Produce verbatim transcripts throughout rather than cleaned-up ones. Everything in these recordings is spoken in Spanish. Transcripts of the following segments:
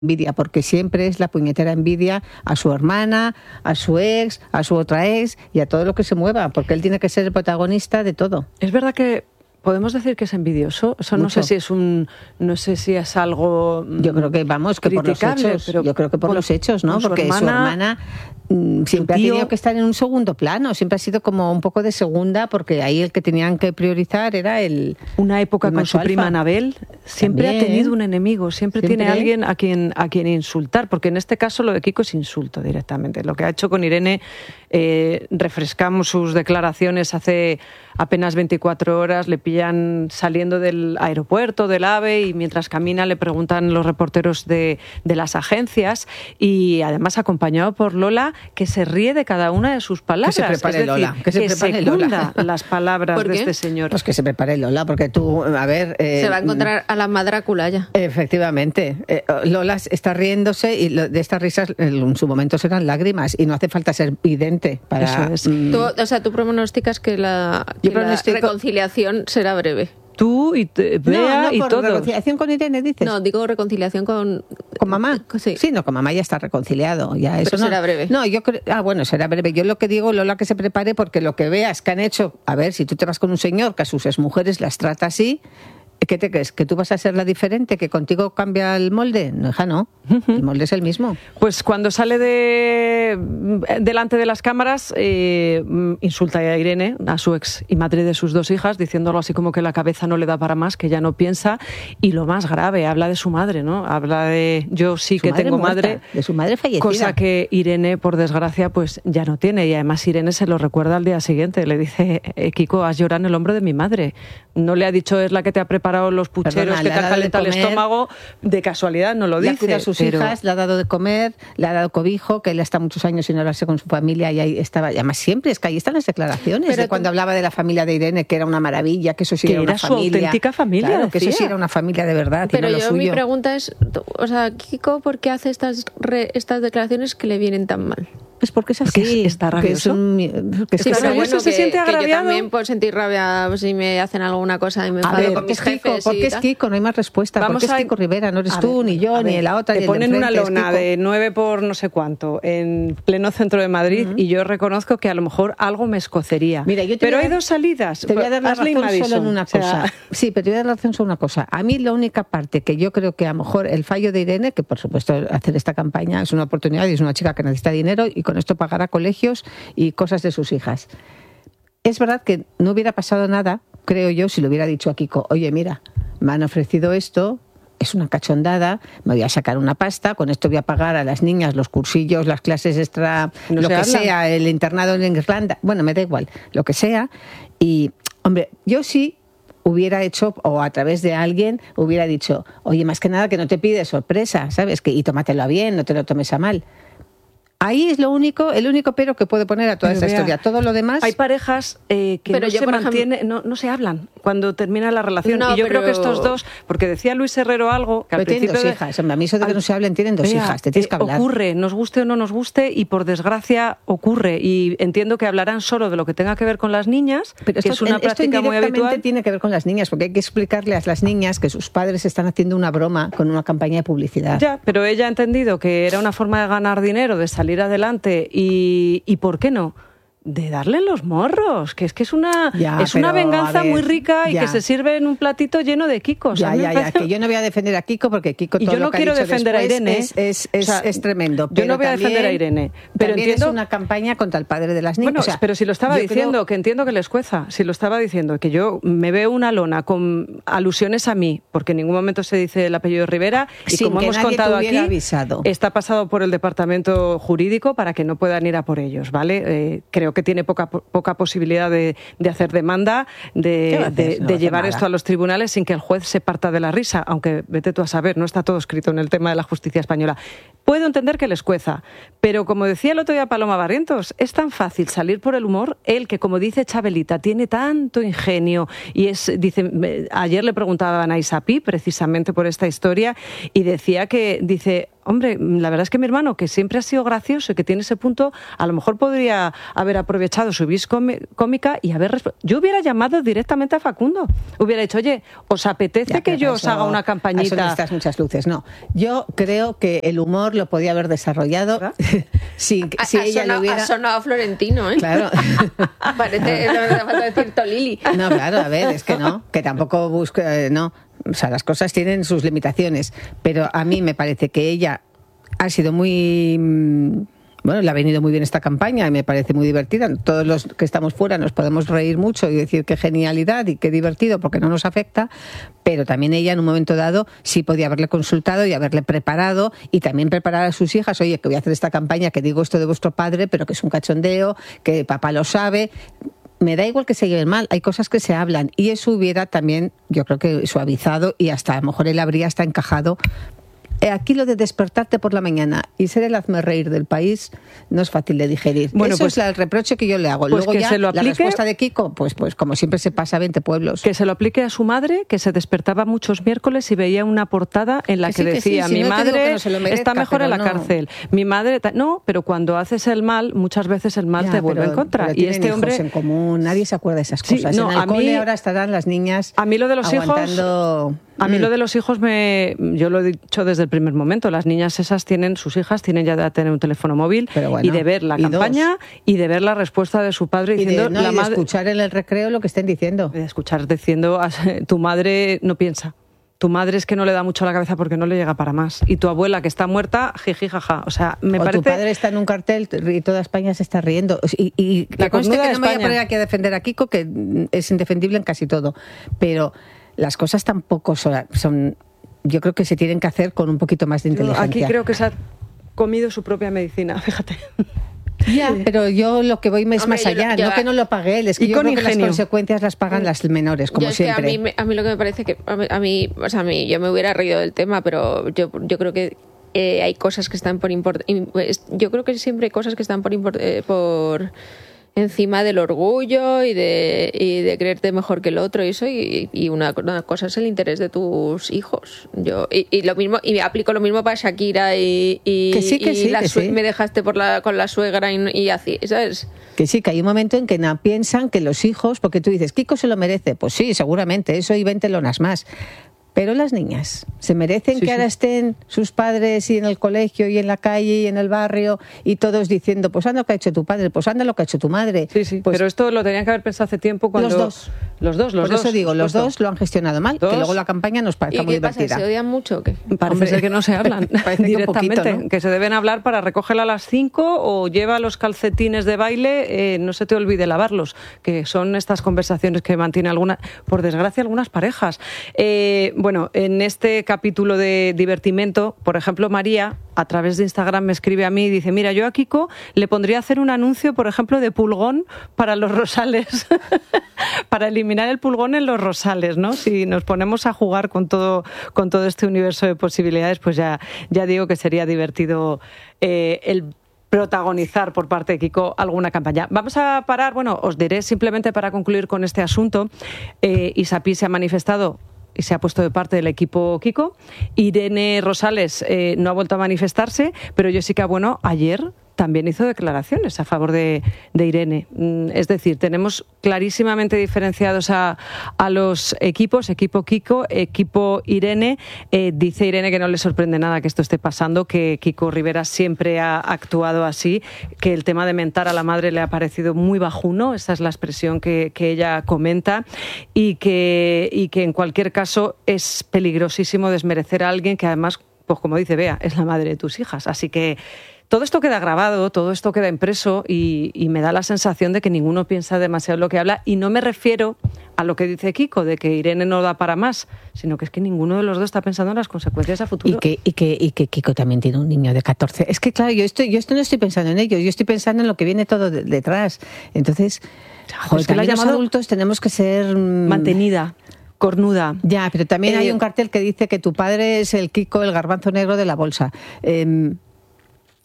envidia, porque siempre es la puñetera envidia a su hermana, a su ex, a su otra ex y a todo lo que se mueva, porque él tiene que ser el protagonista de todo. Es verdad que podemos decir que es envidioso. Eso no sé si es un, no sé si es algo. Yo creo que vamos que por los hechos, pero yo creo que por con, los hechos, ¿no? Porque su hermana, su hermana mmm, siempre tío, ha tenido que estar en un segundo plano, siempre ha sido como un poco de segunda, porque ahí el que tenían que priorizar era el. Una época el con su alfa. prima Anabel siempre También. ha tenido un enemigo, siempre, siempre tiene alguien a quien a quien insultar, porque en este caso lo de Kiko es insulto directamente. Lo que ha hecho con Irene, eh, refrescamos sus declaraciones hace apenas veinticuatro horas, le pillan saliendo del aeropuerto, del AVE, y mientras camina le preguntan los reporteros de, de las agencias, y además acompañado por Lola, que se ríe de cada una de sus palabras. Que se prepare es decir, Lola. Que se que prepare secunda Lola. las palabras de este señor. Pues que se prepare Lola, porque tú, a ver... Eh, se va a encontrar a la Madrácula ya. Efectivamente. Eh, Lola está riéndose y lo, de estas risas en su momento serán lágrimas, y no hace falta ser vidente para... Eso es. Mm, tú, o sea, tú pronosticas que la, que la reconciliación será breve. Tú y te, Bea no, no, y por todos. reconciliación con Irene, dices. No, digo reconciliación con... ¿Con mamá? Sí. Sí, no, con mamá ya está reconciliado. Ya, eso Pero no, será breve. No, yo creo... Ah, bueno, será breve. Yo lo que digo, Lola, que se prepare, porque lo que veas que han hecho... A ver, si tú te vas con un señor que a sus exmujeres las trata así... ¿Qué te crees? ¿Que tú vas a ser la diferente? ¿Que contigo cambia el molde? No, hija, no. El molde es el mismo. Pues cuando sale de delante de las cámaras, eh, insulta a Irene, a su ex y madre de sus dos hijas, diciéndolo así como que la cabeza no le da para más, que ya no piensa. Y lo más grave, habla de su madre, ¿no? Habla de yo sí su que madre tengo muerta, madre. De su madre fallecida. Cosa que Irene, por desgracia, pues ya no tiene. Y además Irene se lo recuerda al día siguiente. Le dice, eh, Kiko, has llorado en el hombro de mi madre. No le ha dicho, es la que te ha preparado los pucheros, Perdona, que te han calentado el estómago, de casualidad no lo dice. Le ha cuidado a sus pero... hijas, le ha dado de comer, le ha dado cobijo, que él está muchos años sin hablarse con su familia, y ahí estaba, y además siempre, es que ahí están las declaraciones, pero de cuando tú... hablaba de la familia de Irene, que era una maravilla, que eso sí que era, era una su familia. auténtica familia, claro, decía. que eso sí era una familia de verdad. Pero y no yo, lo suyo. Mi pregunta es, o sea, Kiko, ¿por qué hace estas, re, estas declaraciones que le vienen tan mal? Pues porque es así. Porque está rabioso. Un, que sí, es pero bueno, que, se siente que yo agraviado. también puedo sentir rabia si me hacen alguna cosa y me enfado ver, con mis Kiko, jefes. ¿Por qué es Kiko? No hay más respuesta. Vamos ¿Por qué a... es Kiko Rivera? No eres tú, ver, ni yo, ni la otra. Te ni ponen el de una frente, lona de nueve por no sé cuánto en pleno centro de Madrid, uh-huh. y yo reconozco que a lo mejor algo me escocería. Mira, yo te pero voy a... hay dos salidas. Te voy a dar la Ashley razón Madison, solo en una cosa. O sea... Sí, pero te voy a dar la razón solo en una cosa. A mí la única parte que yo creo que a lo mejor el fallo de Irene, que por supuesto hacer esta campaña es una oportunidad y es una chica que necesita dinero y con esto pagará colegios y cosas de sus hijas. Es verdad que no hubiera pasado nada, creo yo, si le hubiera dicho a Kiko, oye, mira, me han ofrecido esto, es una cachondada, me voy a sacar una pasta, con esto voy a pagar a las niñas los cursillos, las clases extra, no lo que habla. sea, el internado en Irlanda, bueno, me da igual, lo que sea. Y, hombre, yo sí hubiera hecho, o a través de alguien, hubiera dicho, oye, más que nada que no te pide sorpresa, ¿sabes? Que, y tómatelo bien, no te lo tomes a mal. Ahí es lo único, el único pero que puede poner a toda esta historia. Todo lo demás... Hay pareas eh, que pero no yo, se mantiene, ejemplo... no, no se hablan cuando termina la relación. No, y yo pero... creo que estos dos, porque decía Luis Herrero algo, que pero al principio... tienen dos hijas. A mí eso de que no se hablen, tienen dos Vea, hijas, te tienes que hablar. Ocurre, nos guste o no nos guste, y por desgracia ocurre. Y entiendo que hablarán solo de lo que tenga que ver con las niñas, pero esto, que es una esto práctica muy habitual. Tiene que ver con las niñas, porque hay que explicarle a las niñas que sus padres están haciendo una broma con una campaña de publicidad. Ya, pero ella ha entendido que era una forma de ganar dinero, de salir adelante, y, y ¿por qué no? De darle los morros, que es que es una ya, es una pero, venganza ver, muy rica y ya. que se sirve en un platito lleno de Kikos. Ya, ya, ya, que yo no voy a defender a Kiko porque Kiko todo y yo no lo que quiero ha dicho defender a Irene, es, es, es, o sea, es tremendo. Yo no voy a también, defender a Irene, pero también entiendo es una campaña contra el padre de las niñas. Bueno, o sea, pero si lo estaba diciendo, creo... que entiendo que les cueza, si lo estaba diciendo, que yo me veo una lona con alusiones a mí, porque en ningún momento se dice el apellido Rivera, y sin como que hemos nadie contado aquí, avisado. Está pasado por el departamento jurídico para que no puedan ir a por ellos, ¿vale? Eh, creo que tiene poca poca posibilidad de, de hacer demanda, de, de, no de llevar esto a los tribunales sin que el juez se parta de la risa, aunque vete tú a saber, no está todo escrito en el tema de la justicia española. puedo entender que les cueza, pero como decía el otro día Paloma Barrientos, es tan fácil salir por el humor, él que, como dice Chabelita, tiene tanto ingenio, y es, dice, ayer le preguntaban a Isapi precisamente por esta historia, y decía que, dice, hombre, la verdad es que mi hermano, que siempre ha sido gracioso y que tiene ese punto, a lo mejor podría haber aprovechado su vis cómica y haber... Yo hubiera llamado directamente a Facundo, hubiera dicho, oye, ¿os apetece ya, que yo os haga una campañita? Eso necesitas muchas luces, no. Yo creo que el humor lo podía haber desarrollado si, si ha, ella sonado, lo hubiera... Ha sonado Florentino, ¿eh? Claro. Parece, no me falta decir Tolili. No, claro, a ver, es que no, que tampoco busco, eh, no. O sea, las cosas tienen sus limitaciones, pero a mí me parece que ella ha sido muy... Bueno, le ha venido muy bien esta campaña y me parece muy divertida. Todos los que estamos fuera nos podemos reír mucho y decir qué genialidad y qué divertido porque no nos afecta, pero también ella en un momento dado sí podía haberle consultado y haberle preparado y también preparar a sus hijas, oye, que voy a hacer esta campaña, que digo esto de vuestro padre, pero que es un cachondeo, que papá lo sabe... Me da igual que se lleven mal, hay cosas que se hablan y eso hubiera también, yo creo que suavizado y hasta a lo mejor él habría hasta encajado. Aquí lo de despertarte por la mañana y ser el hazmerreír del país no es fácil de digerir. Bueno, Eso pues, es el reproche que yo le hago. Pues Luego que ya se lo aplique, la respuesta de Kiko, pues, pues como siempre se pasa a veinte pueblos. Que se lo aplique a su madre, que se despertaba muchos miércoles y veía una portada en la que, que, sí, que decía, sí, si mi no madre no se lo merezca, está mejor en la no. cárcel. Mi madre... No, pero cuando haces el mal, muchas veces el mal ya, te vuelve pero, en contra. Pero y este hijos hombre... en común, nadie se acuerda de esas Sí, cosas. no, en el a mí, cole ahora estarán las niñas a mí lo de los aguantando... hijos... A mí lo de los hijos, me, yo lo he dicho desde el primer momento, las niñas esas tienen, sus hijas tienen ya de tener un teléfono móvil bueno, y de ver la y campaña dos. y de ver la respuesta de su padre diciendo... Y de, no, la y de madre, escuchar en el recreo lo que estén diciendo. De escuchar diciendo, tu madre no piensa. Tu madre es que no le da mucho a la cabeza porque no le llega para más. Y tu abuela, que está muerta, jiji, jaja. O sea, me o parece... tu padre está en un cartel y toda España se está riendo. Y, y la que conste que no España. me voy a poner aquí a defender a Kiko, que es indefendible en casi todo. Pero las cosas tampoco son... son yo creo que se tienen que hacer con un poquito más de inteligencia. Aquí creo que se ha comido su propia medicina, fíjate. Ya, pero yo lo que voy es Hombre, más allá, yo, yo, no que no lo pague él, es que yo creo ingenio. que las consecuencias las pagan las menores, como yo es siempre. Que a, mí, a mí lo que me parece que, a mí, a mí, o sea, a mí, yo me hubiera reído del tema, pero yo, yo creo que eh, hay cosas que están por import, yo creo que siempre hay cosas que están por import, eh, por encima del orgullo y de, y de creerte mejor que el otro y eso y, y una, una cosa es el interés de tus hijos. Yo y, y lo mismo y aplico lo mismo para Shakira y, y, que sí, que y sí, la que sí. me dejaste por la con la suegra y, y así, ¿sabes? Que sí, que hay un momento en que no piensan que los hijos, porque tú dices, Kiko se lo merece, pues sí, seguramente, eso y veinte lonas más. Pero las niñas, ¿se merecen sí, que ahora sí. estén sus padres y en el colegio y en la calle y en el barrio y todos diciendo, pues anda lo que ha hecho tu padre, pues anda lo que ha hecho tu madre? Sí, sí, pues, pero esto lo tenían que haber pensado hace tiempo cuando... Los dos. Los dos, los Por dos. eso digo, los dos lo han gestionado mal, ¿Dos? que luego la campaña nos parezca muy divertida. ¿Y qué pasa? ¿Se odian mucho o qué? Parece Hombre, ser que no se hablan directamente, que, poquito, ¿no? que se deben hablar para recogerla a las cinco o lleva los calcetines de baile, eh, no se te olvide lavarlos, que son estas conversaciones que mantiene alguna, por desgracia, algunas parejas. Eh, bueno, en este capítulo de divertimento, por ejemplo, María, a través de Instagram me escribe a mí y dice, mira, yo a Kiko le pondría a hacer un anuncio, por ejemplo, de pulgón para los rosales, para eliminar el pulgón en los rosales, ¿no? Si nos ponemos a jugar con todo, con todo este universo de posibilidades, pues ya, ya digo que sería divertido eh, el protagonizar por parte de Kiko alguna campaña. Vamos a parar, bueno, os diré simplemente para concluir con este asunto, eh, Isapi se ha manifestado y se ha puesto de parte del equipo Kiko. Irene Rosales eh, no ha vuelto a manifestarse, pero Jessica Bueno ayer también hizo declaraciones a favor de, de Irene. Es decir, tenemos clarísimamente diferenciados a, a los equipos, equipo Kiko, equipo Irene. Eh, dice Irene que no le sorprende nada que esto esté pasando, que Kiko Rivera siempre ha actuado así, que el tema de mentar a la madre le ha parecido muy bajuno, esa es la expresión que, que ella comenta, y que, y que en cualquier caso es peligrosísimo desmerecer a alguien que además, pues como dice Bea, es la madre de tus hijas. Así que todo esto queda grabado, todo esto queda impreso y, y me da la sensación de que ninguno piensa demasiado lo que habla, y no me refiero a lo que dice Kiko, de que Irene no da para más, sino que es que ninguno de los dos está pensando en las consecuencias a futuro. Y que, y que, y que Kiko también tiene un niño de catorce. Es que claro, yo, estoy, yo esto no estoy pensando en ello, yo estoy pensando en lo que viene todo de, detrás. Entonces, joder, es que también los adultos tenemos que ser... mantenida. Cornuda. Ya, pero también eh, hay un cartel que dice que tu padre es el Kiko, el garbanzo negro de la bolsa. Eh,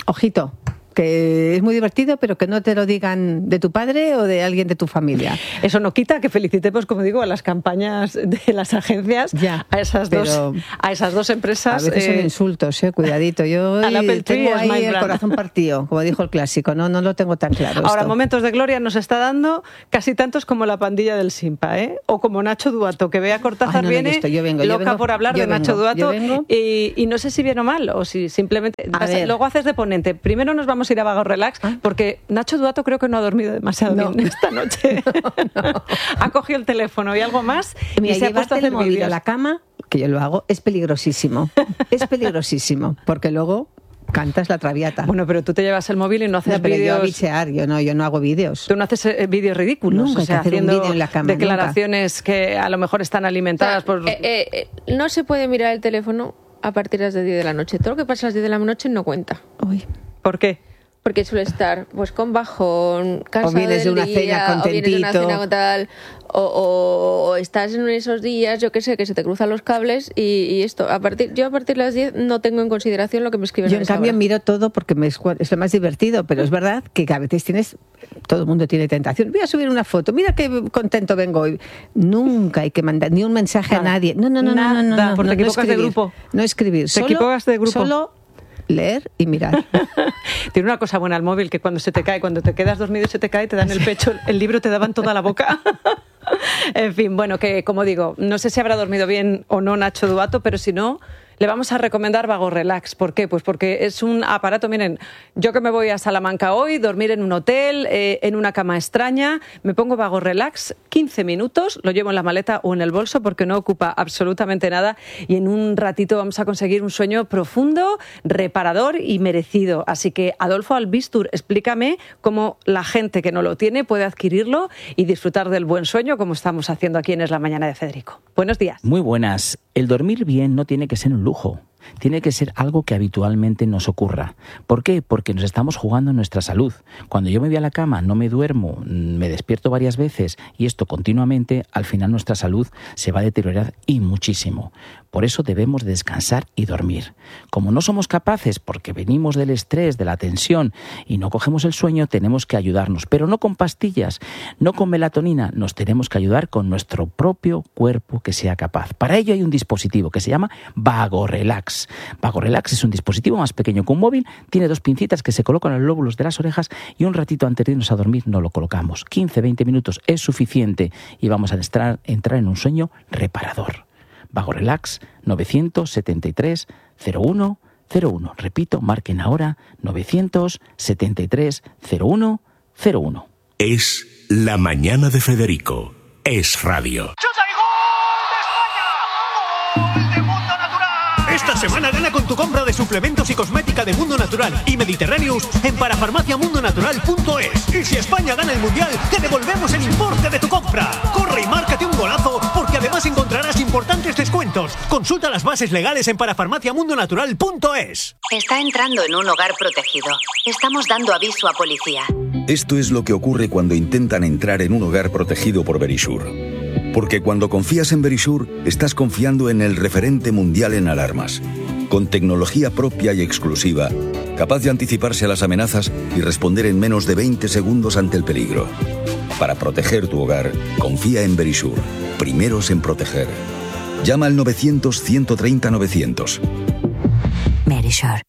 ojito, que es muy divertido, pero que no te lo digan de tu padre o de alguien de tu familia. Eso no quita que felicitemos, como digo, a las campañas de las agencias, ya, a esas dos a esas dos empresas. A veces eh, son insultos, eh, cuidadito. Yo tengo ahí el corazón partido, como dijo el clásico, no no lo tengo tan claro. Ahora, esto. momentos de gloria nos está dando casi tantos como la pandilla del Simpa, ¿eh? O como Nacho Duato, que Bea Cortázar Ay, no viene yo vengo, loca yo vengo, por hablar de vengo, Nacho Duato y, y no sé si bien o mal, o si simplemente... Vas, luego haces de ponente. Primero nos vamos a ir a Vago Relax, ¿Ah? porque Nacho Duato creo que no ha dormido demasiado no. bien esta noche. No, no. Ha cogido el teléfono y algo más y, mira, y se ha puesto a hacer el móvil vídeos. a la cama, que yo lo hago, es peligrosísimo. Es peligrosísimo, porque luego cantas la traviata. Bueno, pero tú te llevas el móvil y no haces no, pero vídeos. Yo a bichear, yo no, yo no hago vídeos. Tú no haces eh, vídeos ridículos, nunca o sea, hacer haciendo un vídeo en la cama, declaraciones nunca. que a lo mejor están alimentadas o sea, por. Eh, eh, no se puede mirar el teléfono a partir de las diez de la noche. Todo lo que pasa a las diez de la noche no cuenta. Uy. ¿Por qué? Porque suele estar pues con bajón, cansado o vienes del de una día, cena contentito, o vienes de una cena con tal, o, o, o estás en esos días, yo qué sé, que se te cruzan los cables y, y esto. A partir, yo a partir de las diez no tengo en consideración lo que me escriben. Yo en cambio hora. miro todo porque me es, es lo más divertido, pero es verdad que a veces tienes, todo el mundo tiene tentación. Voy a subir una foto, mira qué contento vengo hoy. Nunca hay que mandar ni un mensaje Nada. a nadie. No, no, no, Nada, no, no, no, no, porque no, te equivocas no escribir, de grupo. No escribir. Te solo, equivocas de grupo. Solo leer y mirar. Tiene una cosa buena el móvil, que cuando se te cae, cuando te quedas dormido y se te cae, te dan el pecho, el libro te daban toda la boca. En fin, bueno, que como digo, no sé si habrá dormido bien o no Nacho Duato, pero si no, le vamos a recomendar Vago Relax. ¿Por qué? Pues porque es un aparato, miren, yo que me voy a Salamanca hoy, dormir en un hotel, eh, en una cama extraña, me pongo Vago Relax, quince minutos, lo llevo en la maleta o en el bolso porque no ocupa absolutamente nada y en un ratito vamos a conseguir un sueño profundo, reparador y merecido. Así que, Adolfo Albistur, explícame cómo la gente que no lo tiene puede adquirirlo y disfrutar del buen sueño como estamos haciendo aquí en Es la Mañana de Federico. Buenos días. Muy buenas. El dormir bien no tiene que ser un lujo. Tiene que ser algo que habitualmente nos ocurra. ¿Por qué? Porque nos estamos jugando nuestra salud. Cuando yo me voy a la cama, no me duermo, me despierto varias veces y esto continuamente, al final nuestra salud se va a deteriorar y muchísimo. Por eso debemos descansar y dormir. Como no somos capaces, porque venimos del estrés, de la tensión y no cogemos el sueño, tenemos que ayudarnos. Pero no con pastillas, no con melatonina, nos tenemos que ayudar con nuestro propio cuerpo que sea capaz. Para ello hay un dispositivo que se llama Vago Relax. Vago Relax es un dispositivo más pequeño que un móvil, tiene dos pincitas que se colocan en los lóbulos de las orejas y un ratito antes de irnos a dormir no lo colocamos. quince a veinte minutos es suficiente y vamos a entrar, entrar en un sueño reparador. Vago Relax novecientos setenta y tres cero uno cero uno. Repito, marquen ahora novecientos setenta y tres cero uno cero uno. Es la mañana de Federico. Es radio. Esta semana gana con tu compra de suplementos y cosmética de Mundo Natural y Mediterráneos en parafarmacia mundo natural punto es. Y si España gana el Mundial, te devolvemos el importe de tu compra. Corre y márcate un golazo, porque además encontrarás importantes descuentos. Consulta las bases legales en parafarmacia mundo natural punto es. Está entrando en un hogar protegido. Estamos dando aviso a policía. Esto es lo que ocurre cuando intentan entrar en un hogar protegido por Verisure. Porque cuando confías en Verisure, estás confiando en el referente mundial en alarmas, con tecnología propia y exclusiva, capaz de anticiparse a las amenazas y responder en menos de veinte segundos ante el peligro. Para proteger tu hogar, confía en Verisure, primeros en proteger. Llama al novecientos ciento treinta novecientos. Verisure.